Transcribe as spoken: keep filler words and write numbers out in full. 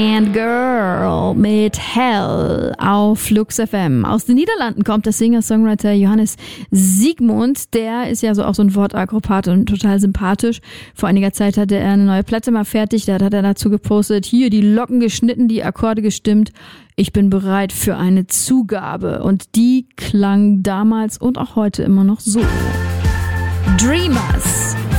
And Girl mit Hell auf Lux F M. Aus den Niederlanden kommt der Singer-Songwriter Johannes Siegmund. Der ist ja so auch so ein Wortakrobat und total sympathisch. Vor einiger Zeit hatte er eine neue Platte mal fertig. Da hat er dazu gepostet, hier die Locken geschnitten, die Akkorde gestimmt. Ich bin bereit für eine Zugabe. Und die klang damals und auch heute immer noch so. Dreamers.